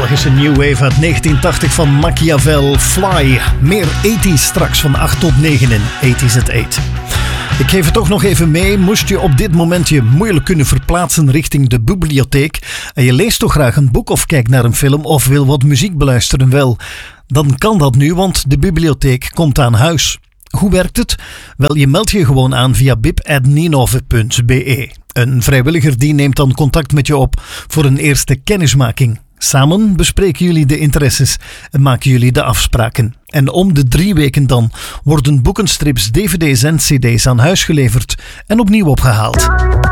Belgische New Wave uit 1980 van Machiavel, Fly. Meer 80's straks van 8 tot 9 in 80's at 8. Ik geef het toch nog even mee. Moest je op dit moment je moeilijk kunnen verplaatsen richting de bibliotheek en je leest toch graag een boek of kijkt naar een film of wil wat muziek beluisteren, wel, dan kan dat nu, want de bibliotheek komt aan huis. Hoe werkt het? Wel, je meldt je gewoon aan via bib@ninove.be. Een vrijwilliger die neemt dan contact met je op voor een eerste kennismaking. Samen bespreken jullie de interesses en maken jullie de afspraken. En om de 3 weken dan worden boekenstrips, dvd's en cd's aan huis geleverd en opnieuw opgehaald.